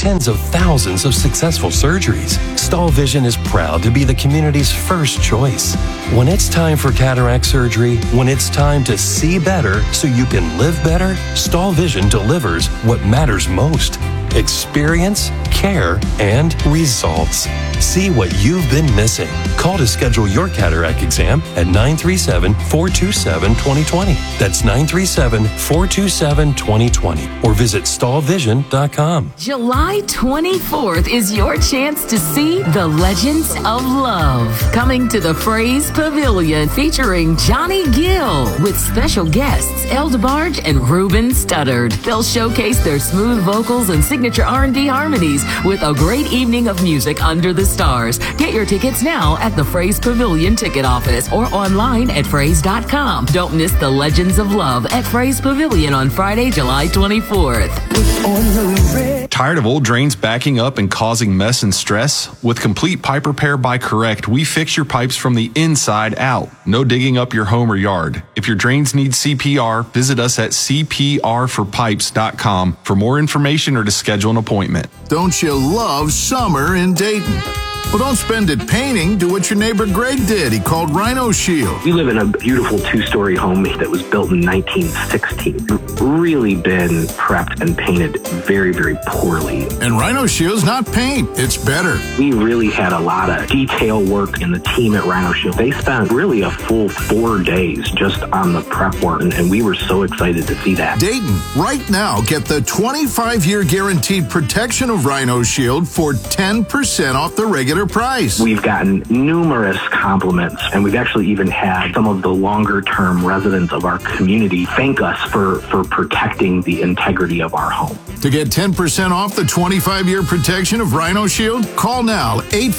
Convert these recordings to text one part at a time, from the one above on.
tens of thousands of successful surgeries. Stahl Vision is proud to be the community's first choice. When it's time for cataract surgery, when it's time to see better so you can live better, Stahl Vision delivers what matters most: experience, care, and results. See what you've been missing. Call to schedule your cataract exam at 937-427-2020. That's 937-427-2020. Or visit stahlvision.com. July 24th is your chance to see The Legends of Love. Coming to the Phrase Pavilion featuring Johnny Gill with special guests El DeBarge and Ruben Studdard. They'll showcase their smooth vocals and signature R&B harmonies with a great evening of music under the stars. Get your tickets now at the Phrase Pavilion ticket office or online at phrase.com. Don't miss The Legends of Love at Phrase Pavilion on Friday, July 24th. Tired of old drains backing up and causing mess and stress? With Complete Pipe Repair by Correct, we fix your pipes from the inside out. No digging up your home or yard. If your drains need CPR, visit us at cprforpipes.com for more information or to schedule an appointment. Don't you love summer in Dayton? Well, don't spend it painting. Do what your neighbor Greg did. He called Rhino Shield. We live in a beautiful two-story home that was built in 1916. Really been prepped and painted very, very poorly. And Rhino Shield's not paint. It's better. We really had a lot of detail work in the team at Rhino Shield. They spent really a full 4 days just on the prep work, and we were so excited to see that. Dayton, right now, get the 25-year guaranteed protection of Rhino Shield for 10% off the regular price. We've gotten numerous compliments, and we've actually even had some of the longer-term residents of our community thank us for protecting the integrity of our home. To get 10% off the 25-year protection of Rhino Shield, call now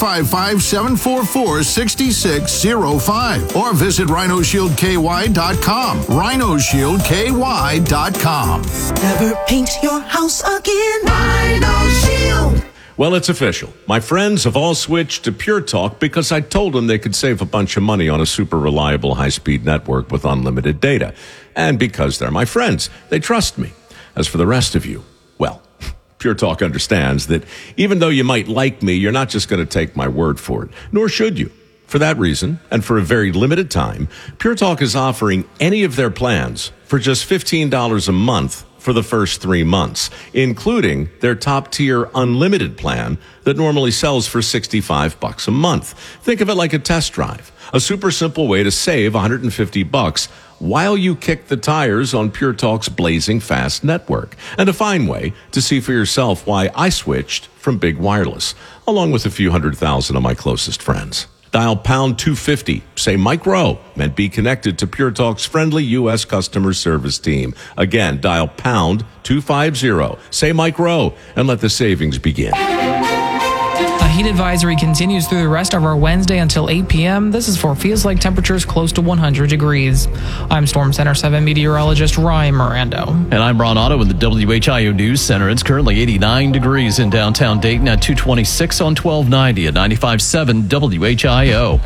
855-744-6605 or visit rhinoshieldky.com. rhinoshieldky.com. Never paint your house again. Rhino Shield. Well, it's official. My friends have all switched to Pure Talk because I told them they could save a bunch of money on a super reliable high-speed network with unlimited data. And because they're my friends, they trust me. As for the rest of you, well, Pure Talk understands that even though you might like me, you're not just going to take my word for it, nor should you. For that reason, and for a very limited time, Pure Talk is offering any of their plans for just $15 a month for the first 3 months, including their top-tier unlimited plan that normally sells for $65 a month. Think of it like a test drive, a super simple way to save $150 while you kick the tires on Pure Talk's blazing fast network, and a fine way to see for yourself why I switched from Big Wireless, along with a few 100,000 of my closest friends. Dial pound 250, say Mike Rowe, and be connected to Pure Talk's friendly U.S. customer service team. Again, dial pound 250, say Mike Rowe, and let the savings begin. A heat advisory continues through the rest of our Wednesday until 8 p.m. This is for feels like temperatures close to 100 degrees. I'm Storm Center 7 meteorologist Ryan Mirando. And I'm Ron Otto in the WHIO News Center. It's currently 89 degrees in downtown Dayton at 226 on 1290 at 95.7 WHIO.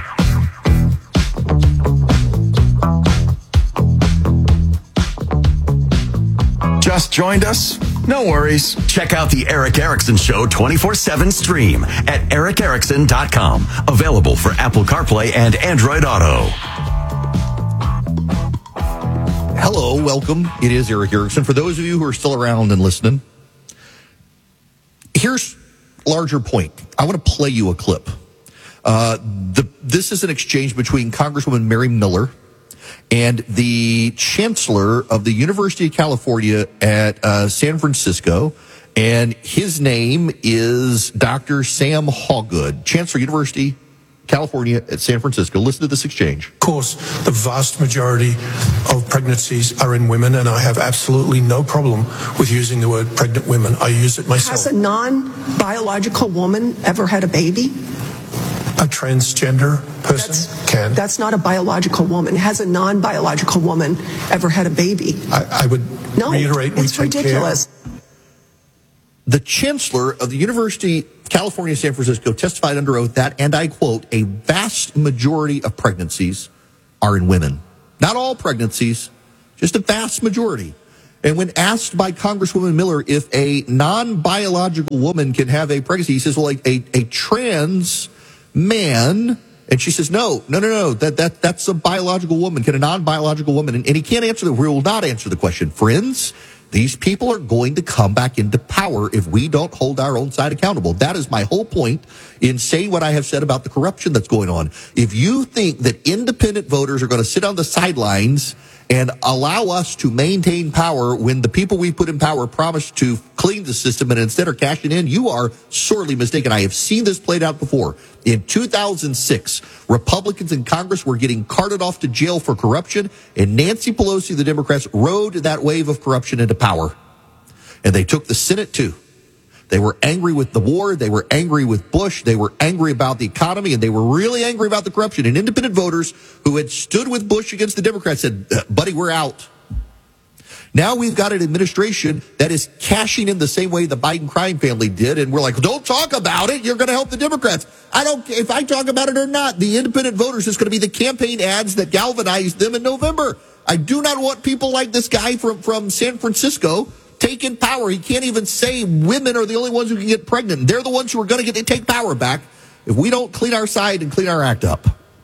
Just joined us? No worries. Check out the Eric Erickson Show 24/7 stream at ericerickson.com. Available for Apple CarPlay and Android Auto. Hello, welcome. It is Eric Erickson. For those of you who are still around and listening, here's a larger point. I want to play you a clip. This is an exchange between Congresswoman Mary Miller and the chancellor of the University of California at San Francisco, and his name is Dr. Sam Hawgood, Chancellor, University, California at San Francisco. Listen to this exchange. Of course, the vast majority of pregnancies are in women, and I have absolutely no problem with using the word pregnant women. I use it myself. Has a non-biological woman ever had a baby? A transgender person can. That's not a biological woman. Has a non-biological woman ever had a baby? I would reiterate, it's ridiculous. The chancellor of the University of California, San Francisco, testified under oath that, and I quote, a vast majority of pregnancies are in women. Not all pregnancies, just a vast majority. And when asked by Congresswoman Miller if a non-biological woman can have a pregnancy, he says, well, a trans man. And she says, no, that's a biological woman. Can a non-biological woman? And he can't answer we will not answer the question. Friends, these people are going to come back into power if we don't hold our own side accountable. That is my whole point in saying what I have said about the corruption that's going on. If you think that independent voters are going to sit on the sidelines and allow us to maintain power when the people we put in power promised to clean the system and instead are cashing in, you are sorely mistaken. I have seen this played out before. In 2006, Republicans in Congress were getting carted off to jail for corruption, and Nancy Pelosi, the Democrats, rode that wave of corruption into power. And they took the Senate too. They were angry with the war. They were angry with Bush. They were angry about the economy, and they were really angry about the corruption. And independent voters who had stood with Bush against the Democrats said, buddy, we're out. Now we've got an administration that is cashing in the same way the Biden crime family did. And we're like, don't talk about it. You're going to help the Democrats. I don't care if I talk about it or not. The independent voters is going to be the campaign ads that galvanized them in November. I do not want people like this guy from San Francisco taking power. He can't even say women are the only ones who can get pregnant. They're the ones who are going to take power back if we don't clean our side and clean our act up.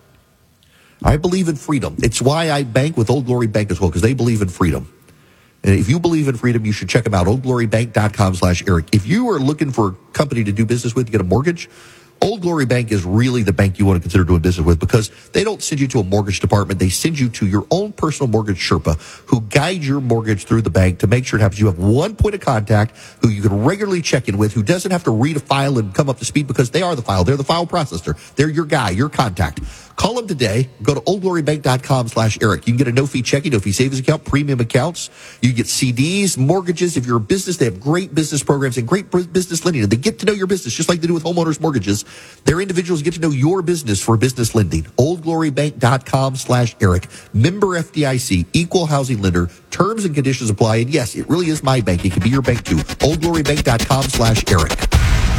I believe in freedom. It's why I bank with Old Glory Bank as well, because they believe in freedom. And if you believe in freedom, you should check them out, oldglorybank.com/Eric. If you are looking for a company to do business with to get a mortgage, Old Glory Bank is really the bank you want to consider doing business with, because they don't send you to a mortgage department. They send you to your own personal mortgage Sherpa who guides your mortgage through the bank to make sure it happens. You have one point of contact who you can regularly check in with, who doesn't have to read a file and come up to speed, because they are the file. They're the file processor. They're your guy, your contact. Call them today. Go to oldglorybank.com/Eric. You can get a no-fee checking, no-fee savings account, premium accounts. You get CDs, mortgages. If you're a business, they have great business programs and great business lending. And they get to know your business, just like they do with homeowners mortgages. Their individuals get to know your business for business lending. oldglorybank.com/Eric. Member FDIC, equal housing lender. Terms and conditions apply. And yes, it really is my bank. It can be your bank too. oldglorybank.com/Eric.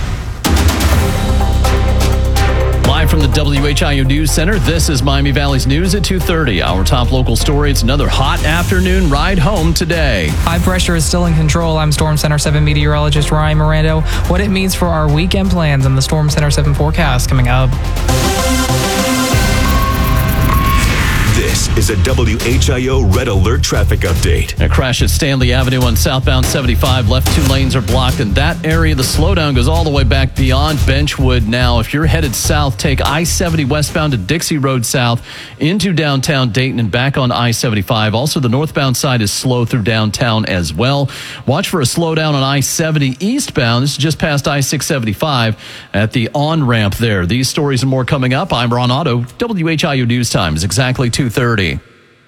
Live from the WHIO News Center, this is Miami Valley's News at 2:30. Our top local story, it's another hot afternoon ride home today. High pressure is still in control. I'm Storm Center 7 meteorologist Ryan Mirando. What it means for our weekend plans and the Storm Center 7 forecast coming up. This is a WHIO Red Alert traffic update. A crash at Stanley Avenue on southbound 75. Left two lanes are blocked. In that area, the slowdown goes all the way back beyond Benchwood. Now, if you're headed south, take I-70 westbound to Dixie Road South into downtown Dayton and back on I-75. Also, the northbound side is slow through downtown as well. Watch for a slowdown on I-70 eastbound. This is just past I-675 at the on-ramp there. These stories and more coming up. I'm Ron Otto. WHIO News Time is exactly 2:30.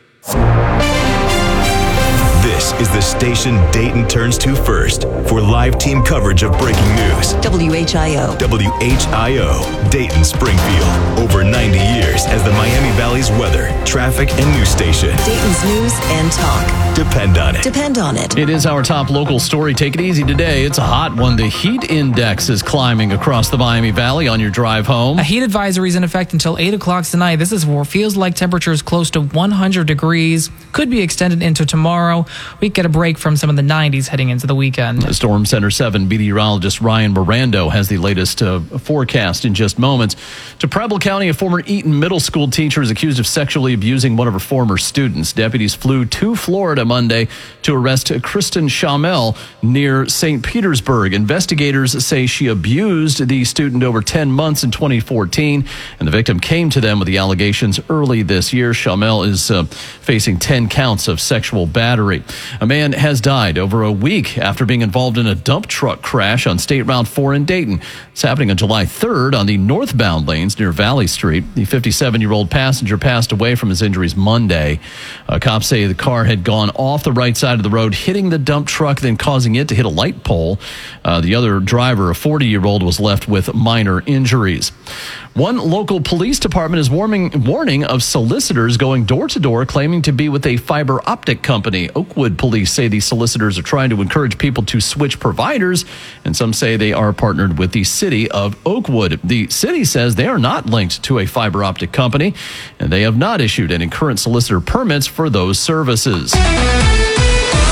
This is the station Dayton turns to first for live team coverage of breaking news. WHIO. WHIO, Dayton, Springfield. Over 90 years as the Miami Valley's weather, traffic, and news station. Dayton's news and talk. Depend on it. Depend on it. It is our top local story. Take it easy today. It's a hot one. The heat index is climbing across the Miami Valley on your drive home. A heat advisory is in effect until 8 o'clock tonight. This is for feels like temperatures close to 100 degrees. Could be extended into tomorrow. We get a break from some of the 90s heading into the weekend. Storm Center 7 meteorologist Ryan Mirando has the latest forecast in just moments. To Preble County, a former Eaton Middle School teacher is accused of sexually abusing one of her former students. Deputies flew to Florida Monday to arrest Kristen Schammel near St. Petersburg. Investigators say she abused the student over 10 months in 2014, and the victim came to them with the allegations early this year. Schammel is facing 10 counts of sexual battery. A man has died over a week after being involved in a dump truck crash on State Route 4 in Dayton. It's happening on July 3rd on the northbound lanes near Valley Street. The 57-year-old passenger passed away from his injuries Monday. Cops say the car had gone off the right side of the road, hitting the dump truck, then causing it to hit a light pole. The other driver, a 40-year-old, was left with minor injuries. One local police department is warning of solicitors going door-to-door claiming to be with a fiber optic company. Oakwood police say these solicitors are trying to encourage people to switch providers, and some say they are partnered with the city of Oakwood. The city says they are not linked to a fiber optic company, and they have not issued any current solicitor permits for those services.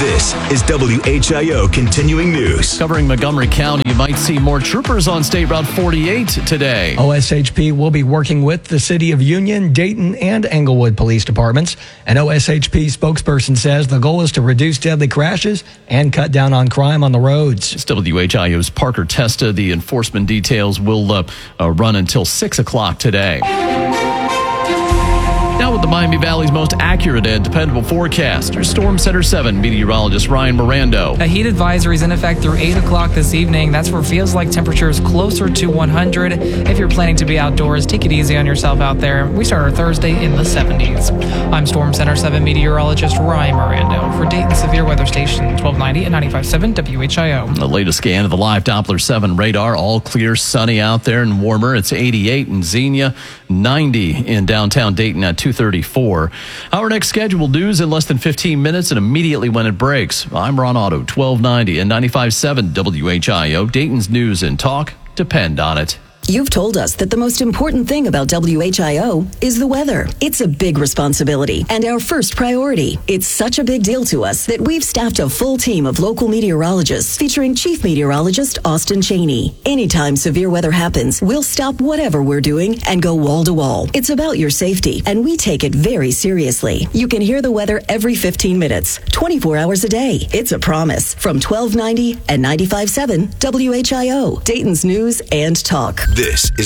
This is WHIO Continuing News. Covering Montgomery County, you might see more troopers on State Route 48 today. OSHP will be working with the City of Union, Dayton, and Englewood police departments. An OSHP spokesperson says the goal is to reduce deadly crashes and cut down on crime on the roads. It's WHIO's Parker Testa. The enforcement details will run until 6 o'clock today. Now with the Miami Valley's most accurate and dependable forecast, your Storm Center 7 meteorologist Ryan Mirando. A heat advisory is in effect through 8 o'clock this evening. That's for feels like temperatures closer to 100. If you're planning to be outdoors, take it easy on yourself out there. We start our Thursday in the 70s. I'm Storm Center 7 meteorologist Ryan Mirando for Dayton Severe Weather Station 1290 and 95.7 WHIO. The latest scan of the live Doppler 7 radar, all clear, sunny out there and warmer. It's 88 in Xenia, 90 in downtown Dayton at 2:34. Our next scheduled news in less than 15 minutes and immediately when it breaks. I'm Ron Otto, 1290 and 95.7 WHIO. Dayton's news and talk depend on it. You've told us that the most important thing about WHIO is the weather. It's a big responsibility and our first priority. It's such a big deal to us that we've staffed a full team of local meteorologists featuring Chief Meteorologist Austin Cheney. Anytime severe weather happens, we'll stop whatever we're doing and go wall to wall. It's about your safety, and we take it very seriously. You can hear the weather every 15 minutes, 24 hours a day. It's a promise. From 1290 and 95.7 WHIO, Dayton's news and talk. This is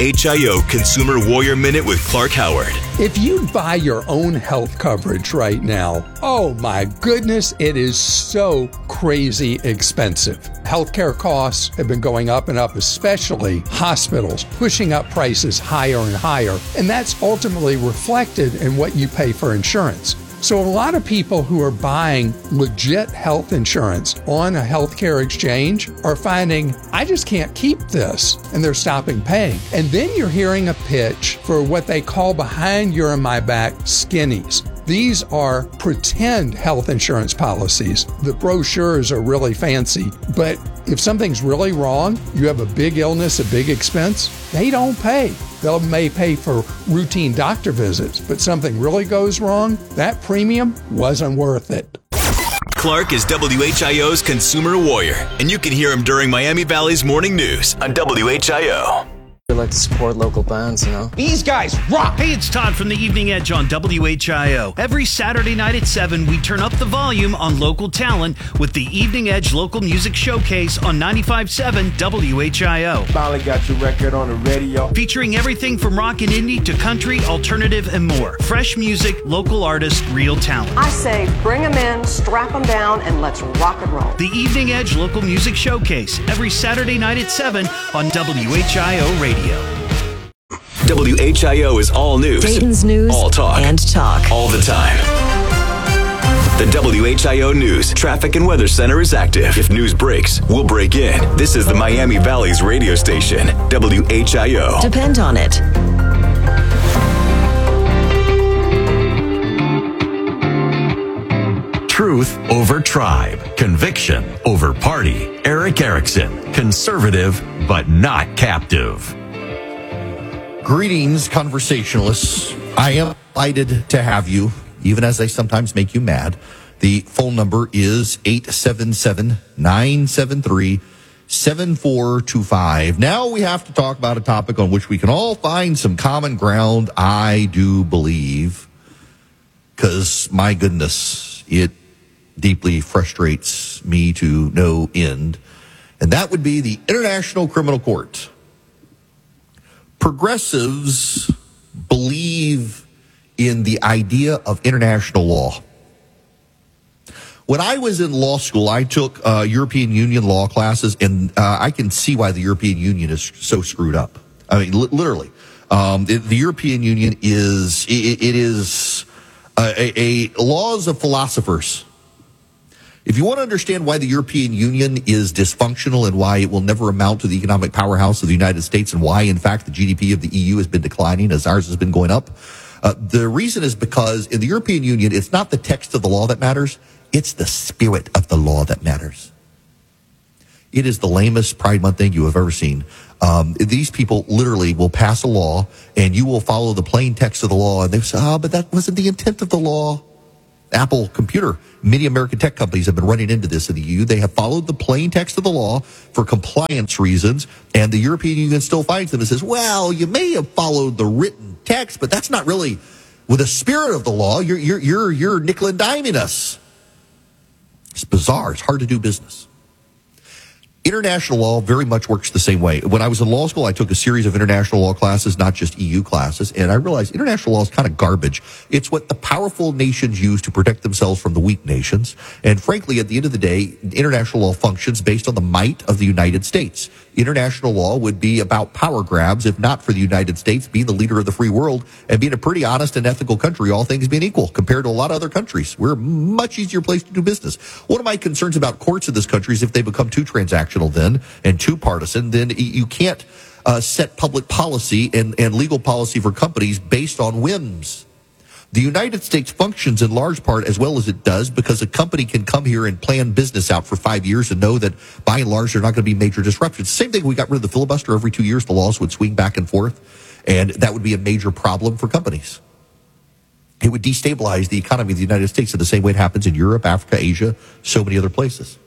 WHIO Consumer Warrior Minute with Clark Howard. If you buy your own health coverage right now, oh my goodness, it is so crazy expensive. Healthcare costs have been going up and up, especially hospitals, pushing up prices higher and higher. And that's ultimately reflected in what you pay for insurance. So a lot of people who are buying legit health insurance on a healthcare exchange are finding, I just can't keep this, and they're stopping paying. And then you're hearing a pitch for what they call behind your and my back skinnies. These are pretend health insurance policies. The brochures are really fancy, but if something's really wrong, you have a big illness, a big expense, they don't pay. They may pay for routine doctor visits, but something really goes wrong, that premium wasn't worth it. Clark is WHIO's Consumer Warrior, and you can hear him during Miami Valley's Morning News on WHIO. We like to support local bands, you know. These guys rock! Hey, it's Todd from the Evening Edge on WHIO. Every Saturday night at 7, we turn up the volume on local talent with the Evening Edge Local Music Showcase on 95.7 WHIO. Finally got your record on the radio. Featuring everything from rock and indie to country, alternative, and more. Fresh music, local artists, real talent. I say bring them in, strap them down, and let's rock and roll. The Evening Edge Local Music Showcase, every Saturday night at 7 on WHIO Radio. WHIO is all news. Dayton's news all talk. And talk. All the time. The WHIO News Traffic and Weather Center is active. If news breaks, we'll break in. This is the Miami Valley's radio station, WHIO. Depend on it. Truth over tribe. Conviction over party. Eric Erickson. Conservative, but not captive. Greetings, conversationalists. I am delighted to have you, even as I sometimes make you mad. The phone number is 877-973-7425. Now we have to talk about a topic on which we can all find some common ground, I do believe, because, my goodness, it deeply frustrates me to no end, and that would be the International Criminal Court. Progressives believe in the idea of international law. When I was in law school, I took European Union law classes, and I can see why the European Union is so screwed up. I mean, literally. The European Union is a laws of philosophers. If you want to understand why the European Union is dysfunctional and why it will never amount to the economic powerhouse of the United States and why, in fact, the GDP of the EU has been declining as ours has been going up, the reason is because in the European Union, it's not the text of the law that matters, it's the spirit of the law that matters. It is the lamest Pride Month thing you have ever seen. These people literally will pass a law and you will follow the plain text of the law and they say, but that wasn't the intent of the law. Apple Computer, many American tech companies have been running into this in the EU. They have followed the plain text of the law for compliance reasons, and the European Union still finds them and says, well, you may have followed the written text, but that's not really with the spirit of the law. You're nickel and diming us. It's bizarre. It's hard to do business. International law very much works the same way. When I was in law school, I took a series of international law classes, not just EU classes, and I realized international law is kind of garbage. It's what the powerful nations use to protect themselves from the weak nations. And frankly, at the end of the day, international law functions based on the might of the United States. International law would be about power grabs, if not for the United States being the leader of the free world and being a pretty honest and ethical country, all things being equal, compared to a lot of other countries. We're a much easier place to do business. One of my concerns about courts in this country is if they become too transactional then and too partisan, then you can't set public policy and legal policy for companies based on whims. The United States functions in large part as well as it does because a company can come here and plan business out for 5 years and know that by and large there are not going to be major disruptions. Same thing, we got rid of the filibuster. Every 2 years the laws would swing back and forth, and that would be a major problem for companies. It would destabilize the economy of the United States in the same way it happens in Europe, Africa, Asia, so many other places.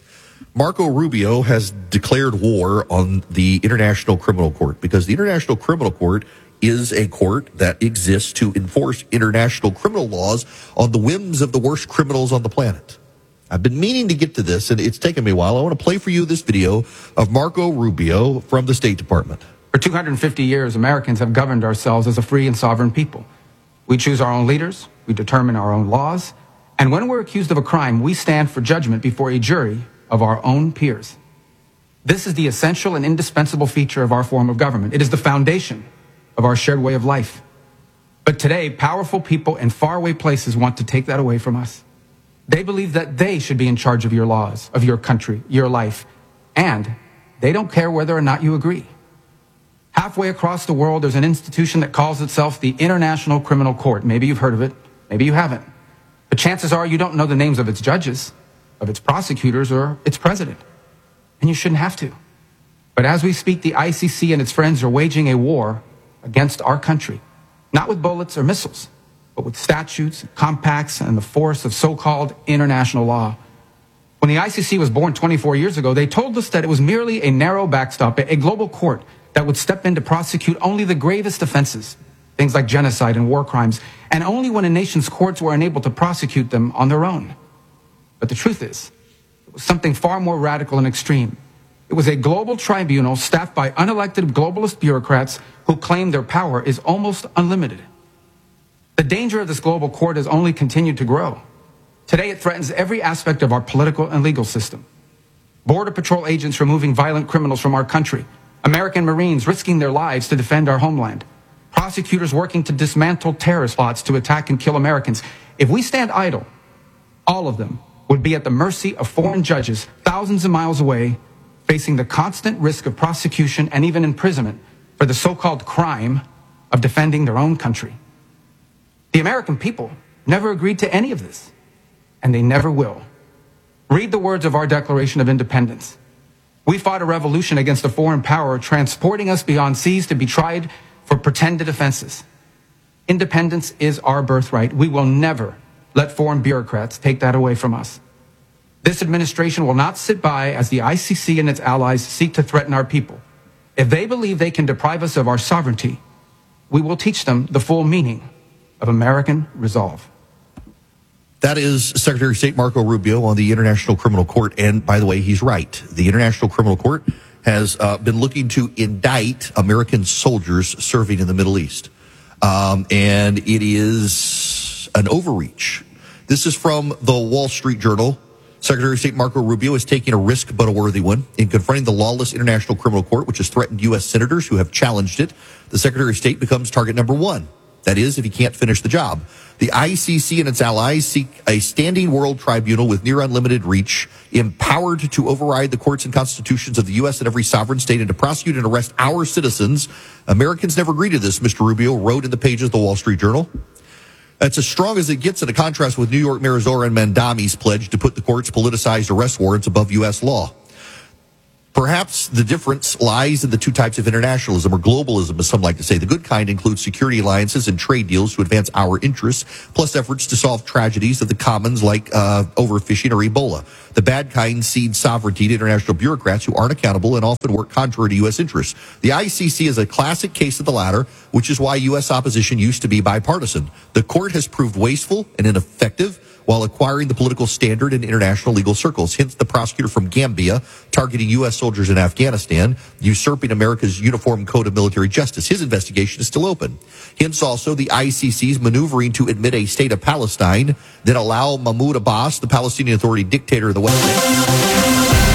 Marco Rubio has declared war on the International Criminal Court because the International Criminal Court is a court that exists to enforce international criminal laws on the whims of the worst criminals on the planet. I've been meaning to get to this, and it's taken me a while. I want to play for you this video of Marco Rubio from the State Department. For 250 years, Americans have governed ourselves as a free and sovereign people. We choose our own leaders, we determine our own laws, and when we're accused of a crime, we stand for judgment before a jury of our own peers. This is the essential and indispensable feature of our form of government. It is the foundation of our shared way of life. But today, powerful people in faraway places want to take that away from us. They believe that they should be in charge of your laws, of your country, your life, and they don't care whether or not you agree. Halfway across the world, there's an institution that calls itself the International Criminal Court. Maybe you've heard of it, maybe you haven't. But chances are you don't know the names of its judges, of its prosecutors, or its president. And you shouldn't have to. But as we speak, the ICC and its friends are waging a war against our country, not with bullets or missiles, but with statutes, compacts, and the force of so-called international law. When the ICC was born 24 years ago, they told us that it was merely a narrow backstop, a global court that would step in to prosecute only the gravest offenses, things like genocide and war crimes, and only when a nation's courts were unable to prosecute them on their own. But the truth is, it was something far more radical and extreme. It was a global tribunal staffed by unelected globalist bureaucrats who claim their power is almost unlimited. The danger of this global court has only continued to grow. Today it threatens every aspect of our political and legal system. Border Patrol agents removing violent criminals from our country. American Marines risking their lives to defend our homeland. Prosecutors working to dismantle terrorist plots to attack and kill Americans. If we stand idle, all of them would be at the mercy of foreign judges thousands of miles away, facing the constant risk of prosecution and even imprisonment for the so-called crime of defending their own country. The American people never agreed to any of this, and they never will. Read the words of our Declaration of Independence. We fought a revolution against a foreign power, transporting us beyond seas to be tried for pretended offenses. Independence is our birthright. We will never let foreign bureaucrats take that away from us. This administration will not sit by as the ICC and its allies seek to threaten our people. If they believe they can deprive us of our sovereignty, we will teach them the full meaning of American resolve. That is Secretary of State Marco Rubio on the International Criminal Court. And by the way, he's right. The International Criminal Court has been looking to indict American soldiers serving in the Middle East. And it is an overreach. This is from the Wall Street Journal. Secretary of State Marco Rubio is taking a risk, but a worthy one, in confronting the lawless International Criminal Court, which has threatened U.S. senators who have challenged it. The Secretary of State becomes target number one. That is, if he can't finish the job. The ICC and its allies seek a standing world tribunal with near unlimited reach, empowered to override the courts and constitutions of the U.S. and every sovereign state and to prosecute and arrest our citizens. Americans never agreed to this, Mr. Rubio wrote in the pages of the Wall Street Journal. That's as strong as it gets in a contrast with New York Mayor Zohran Mandami's pledge to put the court's politicized arrest warrants above U.S. law. Perhaps the difference lies in the two types of internationalism, or globalism, as some like to say. The good kind includes security alliances and trade deals to advance our interests, plus efforts to solve tragedies of the commons like overfishing or Ebola. The bad kind cedes sovereignty to international bureaucrats who aren't accountable and often work contrary to U.S. interests. The ICC is a classic case of the latter, which is why U.S. opposition used to be bipartisan. The court has proved wasteful and ineffective while acquiring the political standard in international legal circles. Hence the prosecutor from Gambia targeting U.S. soldiers in Afghanistan, usurping America's Uniform Code of Military Justice. His investigation is still open. Hence also the ICC's maneuvering to admit a state of Palestine, then allow Mahmoud Abbas, the Palestinian Authority dictator of the West Bank.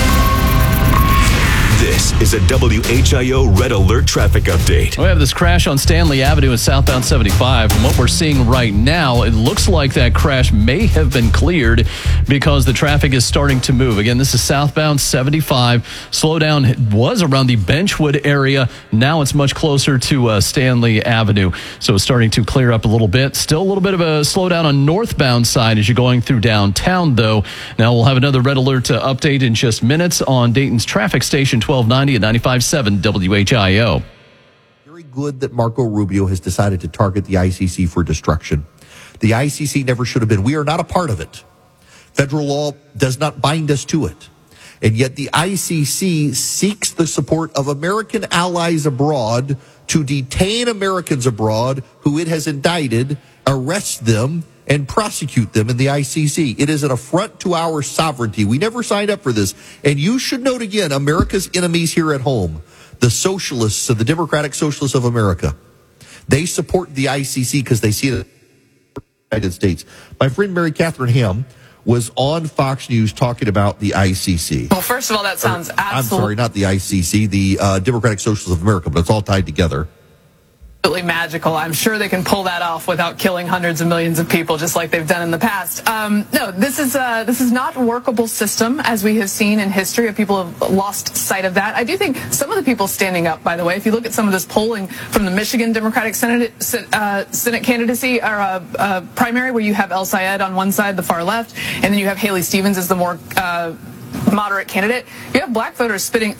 This is a WHIO Red Alert traffic update. We have this crash on Stanley Avenue in southbound 75. From what we're seeing right now, it looks like that crash may have been cleared because the traffic is starting to move. Again, this is southbound 75. Slowdown was around the Benchwood area. Now it's much closer to Stanley Avenue. So it's starting to clear up a little bit. Still a little bit of a slowdown on northbound side as you're going through downtown, though. Now we'll have another Red Alert update in just minutes on Dayton's traffic station 1290 at 95.7 WHIO. Very good that Marco Rubio has decided to target the ICC for destruction. The ICC never should have been. We are not a part of it. Federal law does not bind us to it. And yet the ICC seeks the support of American allies abroad to detain Americans abroad who it has indicted, arrest them, and prosecute them in the ICC. It is an affront to our sovereignty. We never signed up for this. And you should note again, America's enemies here at home, the socialists of the Democratic Socialists of America, they support the ICC because they see it in the United States. My friend Mary Catherine Ham was on Fox News talking about the ICC. Well, first of all, that sounds I'm sorry, not the ICC, the Democratic Socialists of America, but it's all tied together. Absolutely magical. I'm sure they can pull that off without killing hundreds of millions of people, just like they've done in the past. No, this is not a workable system, as we have seen in history. People have lost sight of that. I do think some of the people standing up, by the way, if you look at some of this polling from the Michigan Democratic Senate candidacy or primary, where you have El Sayed on one side, the far left, and then you have Haley Stevens as the more moderate candidate, you have black voters splitting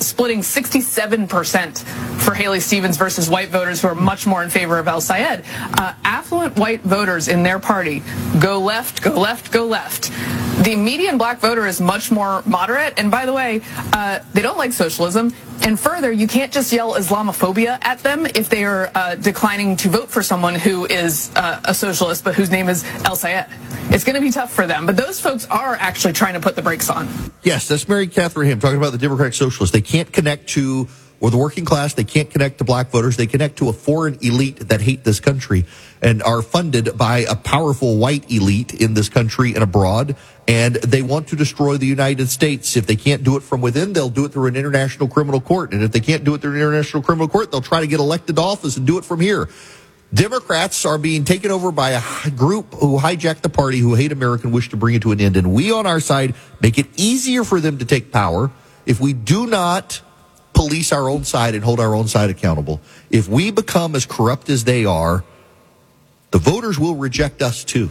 67% for Haley Stevens versus white voters who are much more in favor of El Sayed. Affluent white voters in their party go left, go left, go left. The median black voter is much more moderate, and by the way, they don't like socialism. And further, you can't just yell Islamophobia at them if they are declining to vote for someone who is a socialist but whose name is El Sayed. It's going to be tough for them, but those folks are actually trying to put the brakes on. Yes, that's Mary Catherine Ham talking about the Democratic Socialists. They can't connect to, or the working class, they can't connect to black voters. They connect to a foreign elite that hate this country and are funded by a powerful white elite in this country and abroad. And they want to destroy the United States. If they can't do it from within, they'll do it through an international criminal court. And if they can't do it through an international criminal court, they'll try to get elected to office and do it from here. Democrats are being taken over by a group who hijack the party, who hate America and wish to bring it to an end. And we on our side make it easier for them to take power if we do not police our own side and hold our own side accountable. If we become as corrupt as they are, the voters will reject us too.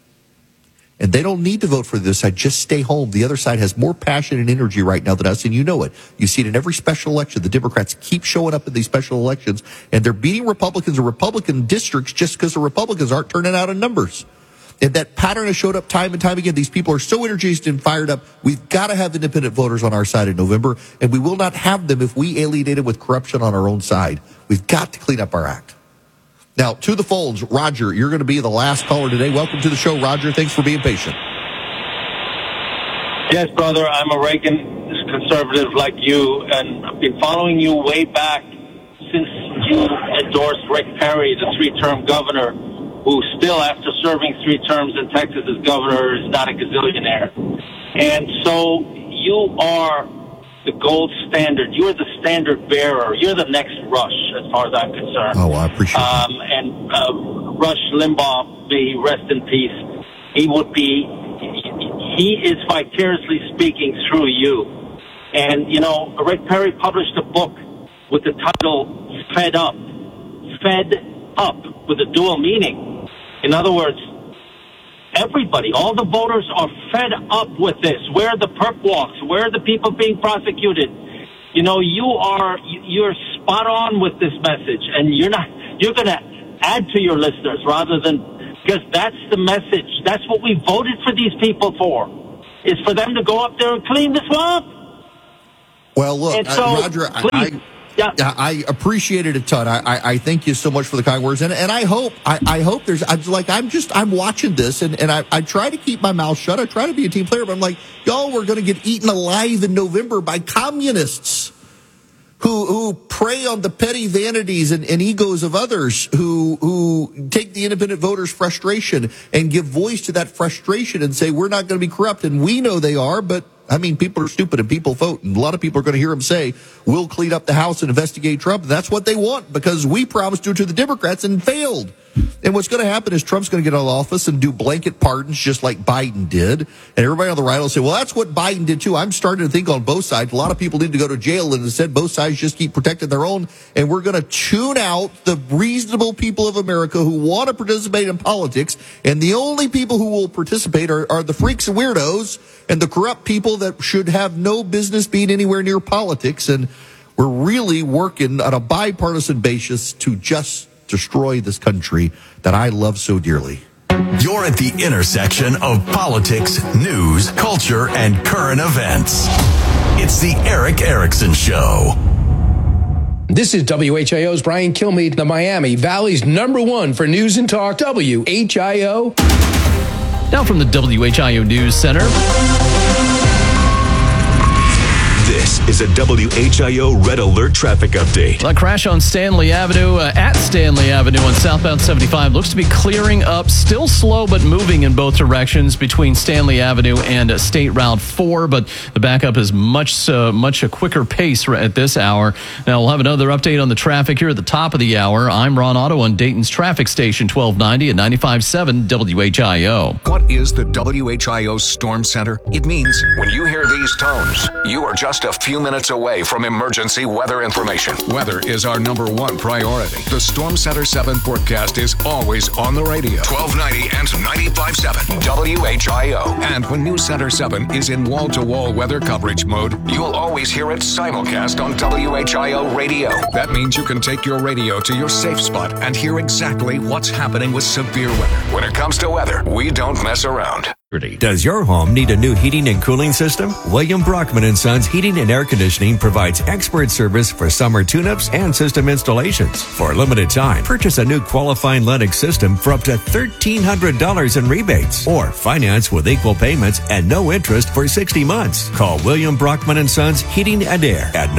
And they don't need to vote for this side. Just stay home. The other side has more passion and energy right now than us, and you know it. You see it in every special election. The Democrats keep showing up in these special elections, and they're beating Republicans in Republican districts just because the Republicans aren't turning out in numbers. And that pattern has showed up time and time again. These people are so energized and fired up. We've got to have independent voters on our side in November, and we will not have them if we alienate them with corruption on our own side. We've got to clean up our act. Now, to the phones, Roger, you're going to be the last caller today. Welcome to the show, Roger. Thanks for being patient. Yes, brother, I'm a Reagan conservative like you, and I've been following you way back since you endorsed Rick Perry, the three-term governor, who still, after serving 3 terms in Texas as governor, is not a gazillionaire. And so you are the gold standard. You're the standard bearer. You're the next Rush, as far as I'm concerned. Oh, I appreciate that. And Rush Limbaugh, may he rest in peace, he is vicariously speaking through you. And, you know, Rick Perry published a book with the title Fed Up. Fed Up, with a dual meaning. In other words, everybody, all the voters are fed up with this. Where are the perp walks? Where are the people being prosecuted? you're spot on with this message, and you're going to add to your listeners rather than, because that's the message. That's what we voted for these people for, is for them to go up there and clean the swamp. Well, look, so, Roger, I appreciate it a ton. I thank you so much for the kind words, and I hope I'm watching this, and I try to keep my mouth shut. I try to be a team player, but I'm like, y'all, we're going to get eaten alive in November by communists who prey on the petty vanities and egos of others, who take the independent voters' frustration and give voice to that frustration and say, we're not going to be corrupt. And we know they are, but I mean, people are stupid and people vote. And a lot of people are going to hear them say, we'll clean up the House and investigate Trump. And that's what they want, because we promised to the Democrats and failed. And what's going to happen is Trump's going to get out of office and do blanket pardons just like Biden did. And everybody on the right will say, well, that's what Biden did too. I'm starting to think on both sides. A lot of people need to go to jail, and instead both sides just keep protecting their own. And we're going to tune out the reasonable people of America who want to participate in politics. And the only people who will participate are the freaks and weirdos and the corrupt people that should have no business being anywhere near politics. And we're really working on a bipartisan basis to just destroy this country that I love so dearly. You're at the intersection of politics, news, culture, and current events. It's the Eric Erickson Show. This is WHIO's Brian Kilmeade, the Miami Valley's #1 for news and talk, WHIO. Now from the WHIO News Center. This is a WHIO Red Alert traffic update. A crash on Stanley Avenue, at Stanley Avenue on southbound 75 looks to be clearing up. Still slow, but moving in both directions between Stanley Avenue and State Route 4. But the backup is much a quicker pace at this hour. Now we'll have another update on the traffic here at the top of the hour. I'm Ron Otto on Dayton's traffic station 1290 and 95.7 WHIO. What is the WHIO Storm Center? It means when you hear these tones, you are just a few minutes away from emergency weather information. Weather is our #1 priority. The Storm Center 7 forecast is always on the radio. 1290 and 95.7 WHIO. And when News Center 7 is in wall-to-wall weather coverage mode, you'll always hear it simulcast on WHIO radio. That means you can take your radio to your safe spot and hear exactly what's happening with severe weather. When it comes to weather, we don't mess around. Does your home need a new heating and cooling system? William Brockman & Sons Heating and Air Conditioning provides expert service for summer tune-ups and system installations. For a limited time, purchase a new qualifying Lennox system for up to $1,300 in rebates, or finance with equal payments and no interest for 60 months. Call William Brockman & Sons Heating and Air at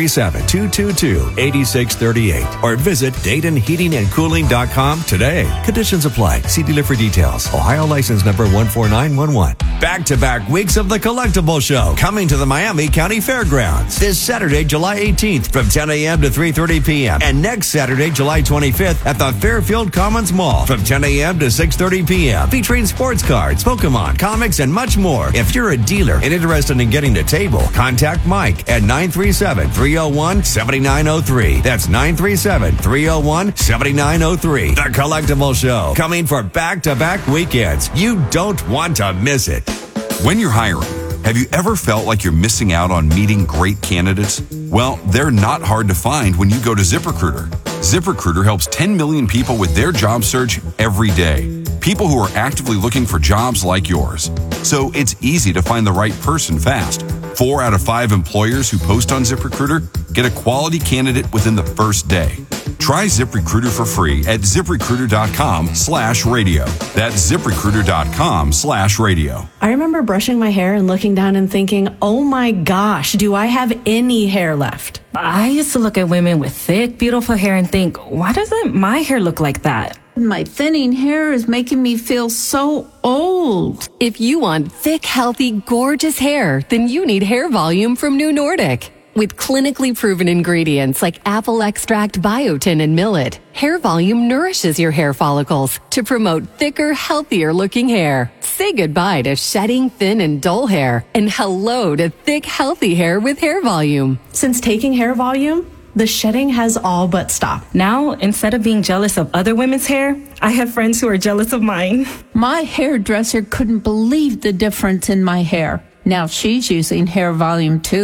937-222-8638 or visit DaytonHeatingandCooling.com today. Conditions apply. See dealer for details. Ohio license number 14911. Back-to-back weeks of the Collectible Show coming to the Miami County Fairgrounds this Saturday, July 18th from 10 a.m. to 3:30 p.m. and next Saturday, July 25th at the Fairfield Commons Mall from 10 a.m. to 6:30 p.m. featuring sports cards, Pokemon, comics, and much more. If you're a dealer and interested in getting a table, contact Mike at 937-301-7903. That's 937-301-7903. The Collectible Show coming for back-to-back weekends. You don't want to miss it. When you're hiring, have you ever felt like you're missing out on meeting great candidates? Well, they're not hard to find when you go to ZipRecruiter. ZipRecruiter helps 10 million people with their job search every day. People who are actively looking for jobs like yours. So it's easy to find the right person fast. 4 out of 5 employers who post on ZipRecruiter get a quality candidate within the first day. Try ZipRecruiter for free at ZipRecruiter.com/radio. That's ZipRecruiter.com/radio. I remember brushing my hair and looking down and thinking, oh my gosh, do I have any hair left? I used to look at women with thick, beautiful hair and think, why doesn't my hair look like that? My thinning hair is making me feel so old. If you want thick, healthy, gorgeous hair, then you need Hair Volume from New Nordic. With clinically proven ingredients like apple extract, biotin, and millet, Hair Volume nourishes your hair follicles to promote thicker, healthier looking hair. Say goodbye to shedding, thin, and dull hair, and hello to thick, healthy hair with Hair Volume. Since taking Hair Volume, the shedding has all but stopped. Now, instead of being jealous of other women's hair, I have friends who are jealous of mine. My hairdresser couldn't believe the difference in my hair. Now she's using Hair Volume too.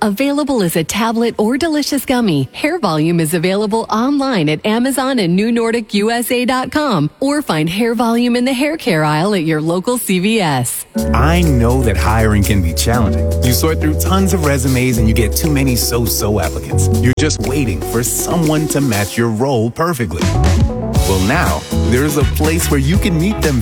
available as a tablet or delicious gummy. Hair Volume is available online at Amazon and NewNordicUSA.com, or find Hair Volume in the hair care aisle at your local CVS. I know that hiring can be challenging. You sort through tons of resumes and you get too many so-so applicants. You're just waiting for someone to match your role perfectly. Well, now, there's a place where you can meet them